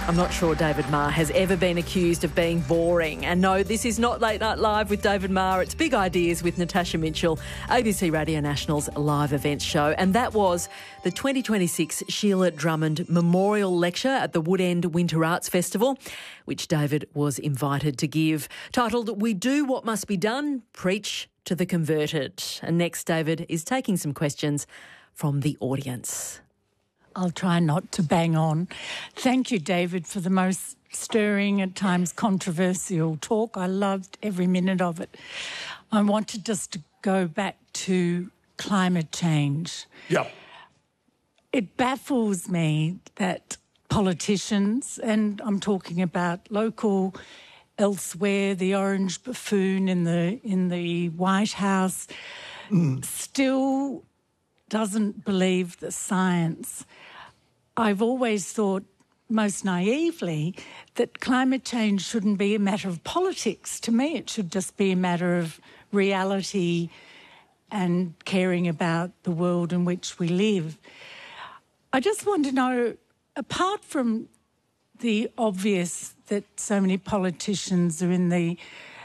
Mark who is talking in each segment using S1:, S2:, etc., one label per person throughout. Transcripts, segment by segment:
S1: I'm not sure David Marr has ever been accused of being boring. And no, this is not Late Night Live with David Marr. It's Big Ideas with Natasha Mitchell, ABC Radio National's live events show. And that was the 2026 Sheila Drummond Memorial Lecture at the Woodend Winter Arts Festival, which David was invited to give, titled We Do What Must Be Done, Preach to the Converted. And next, David is taking some questions from the audience.
S2: I'll try not to bang on. Thank you, David, for the most stirring, at times controversial talk. I loved every minute of it. I wanted just to go back to climate change.
S3: Yep.
S2: It baffles me that politicians, and I'm talking about local, elsewhere, the orange buffoon in the White House, still doesn't believe the science. I've always thought, most naively, that climate change shouldn't be a matter of politics. To me, it should just be a matter of reality and caring about the world in which we live. I just want to know, apart from the obvious that so many politicians are in the,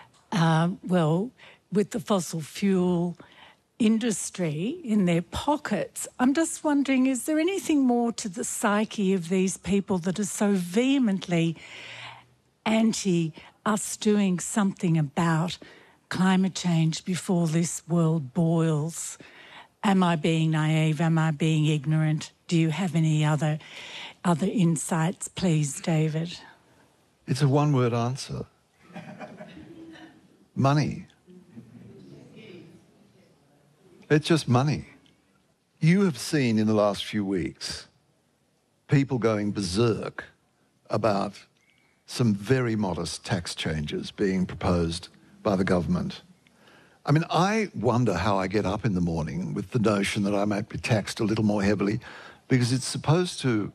S2: with the fossil fuel industry in their pockets, I'm just wondering, is there anything more to the psyche of these people that are so vehemently anti us doing something about climate change before this world boils? Am I being naive? Am I being ignorant? Do you have any other insights, please, David?
S3: It's a one-word answer. Money. It's just money. You have seen in the last few weeks people going berserk about some very modest tax changes being proposed by the government. I mean, I wonder how I get up in the morning with the notion that I might be taxed a little more heavily, because it's supposed to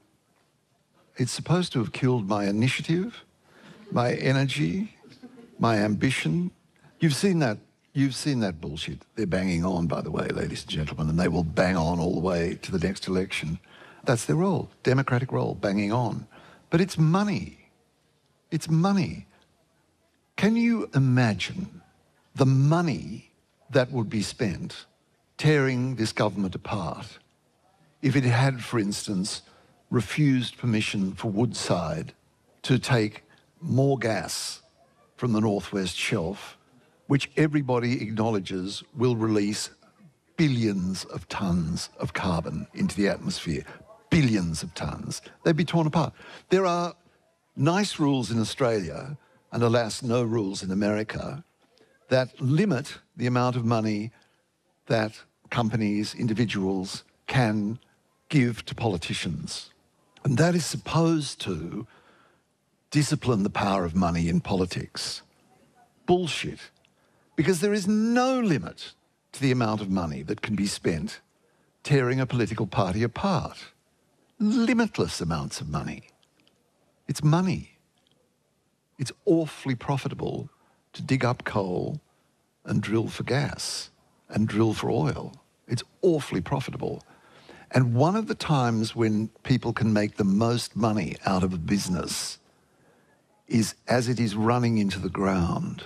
S3: have killed my initiative, my energy, my ambition. You've seen that bullshit. They're banging on, by the way, ladies and gentlemen, and they will bang on all the way to the next election. That's their role, democratic role, banging on. But it's money. It's money. Can you imagine the money that would be spent tearing this government apart if it had, for instance, refused permission for Woodside to take more gas from the Northwest Shelf, which everybody acknowledges will release billions of tonnes of carbon into the atmosphere. Billions of tonnes. They'd be torn apart. There are nice rules in Australia, and alas, no rules in America, that limit the amount of money that companies, individuals can give to politicians. And that is supposed to discipline the power of money in politics. Bullshit. Because there is no limit to the amount of money that can be spent tearing a political party apart. Limitless amounts of money. It's money. It's awfully profitable to dig up coal and drill for gas and drill for oil. It's awfully profitable. And one of the times when people can make the most money out of a business is as it is running into the ground.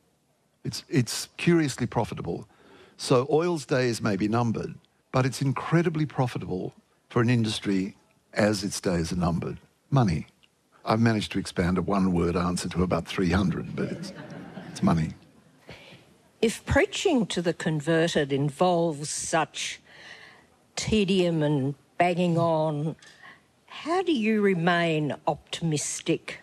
S3: It's curiously profitable. So oil's days may be numbered, but it's incredibly profitable for an industry as its days are numbered. Money. I've managed to expand a one-word answer to about 300, but it's money.
S4: If preaching to the converted involves such tedium and banging on, how do you remain optimistic?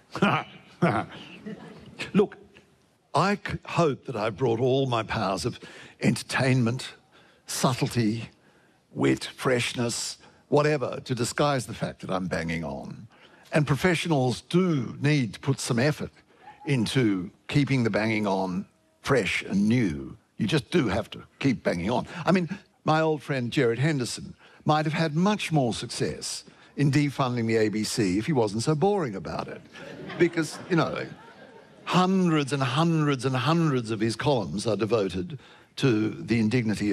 S3: Look, I hope that I've brought all my powers of entertainment, subtlety, wit, freshness, whatever, to disguise the fact that I'm banging on. And professionals do need to put some effort into keeping the banging on fresh and new. You just do have to keep banging on. I mean, my old friend Gerard Henderson might have had much more success in defunding the ABC if he wasn't so boring about it. Because, you know, hundreds and hundreds and hundreds of his columns are devoted to the indignity